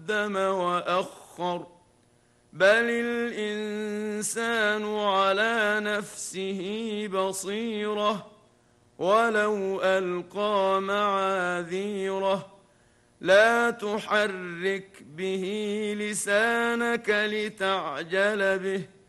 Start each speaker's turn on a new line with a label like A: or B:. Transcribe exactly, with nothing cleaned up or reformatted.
A: قدم وأخر بل الإنسان على نفسه بصيرة ولو ألقى معاذيره لا تحرك به لسانك لتعجل به